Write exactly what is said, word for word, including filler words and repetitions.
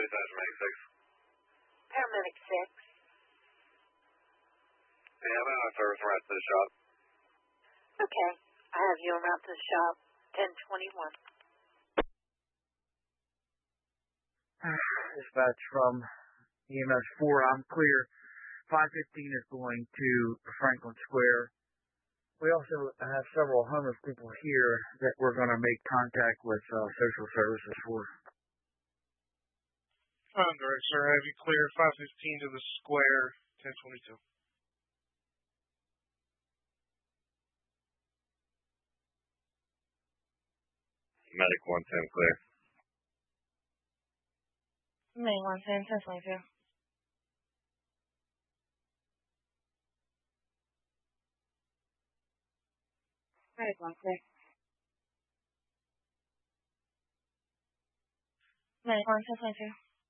Paramedic six. Paramedic six. Yeah, I'm out of service right to the shop. Okay. I have you en route to the shop, ten twenty-one. Dispatch from E M S four, I'm clear. five fifteen is going to Franklin Square. We also have several homeless people here that we're going to make contact with uh, social services for. Fine, direct, sir. I have you clear five fifteen to the square, ten twenty-two. Medic one ten clear. Medic one ten, ten twenty-two. Medic one clear. Medic one ten twenty-two.